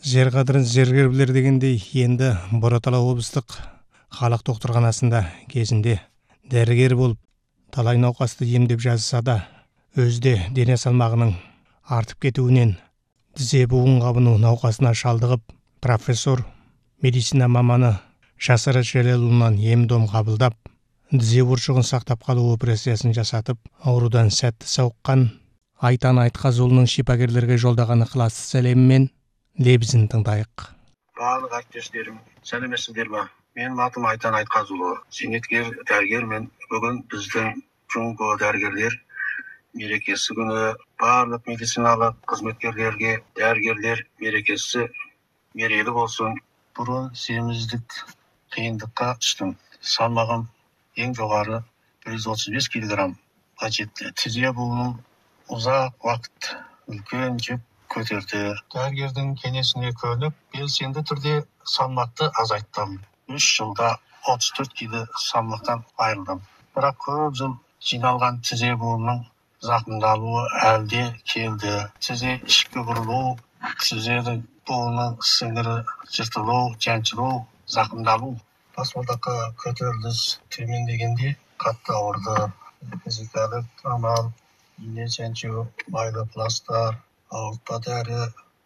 Жер қадірін зергер білер дегендей, енді Боратала облыстық халық доктырханасында кезінде дәрігер болып талай науқасты емдеп жазса да, өзде дене салмағының артып кетуінен тізе буын қабыну науқасына шалдығып, профессор медицина маманы Жасырат Жәлелұлынан ем-дом қабылдап, тізе буршығын сақтап қалу операциясын жасатып, аурудан сәтті сауыққан Айтан Айтқазұлының шипагерлерге жолдаған ықыласты сәлемімен лебізін тыңдайық. Барлық әріптестерім, сәлеметсіздер ме? Менің атым Айтан Айтқазұлы, зейнеткер дәрігермін. Бүгін біздің Джунго дәрігерлер мерекесі күні. Барлық медициналық қызметкерлерге дәрігерлер мерекесі мерейлі болсын. Бұрын семіздік қиындыққа түстім. Салмағым ең жоғары 135 килограммға жетті. Тізе буыным ұзақ уақыт үлкен жүк көтерді. Дәрігердің кеңесіне көніп, белсенді түрде салмақты азайттым. 3 жылда 34 кило салмақтан айырылдым. Бірақ көп жыл жиналған тізе буынның зақымдалуы әлде келді. Тізе ішкі бұрылу, тізенің буынның сіңірі жыртылу, жаншылу, зақымдалу. Баспалдаққа көтеріліс төмендегенде қатты ауырды. Физикалық амал, ине жаншу, майлы пластар, ауыртпа дәрі,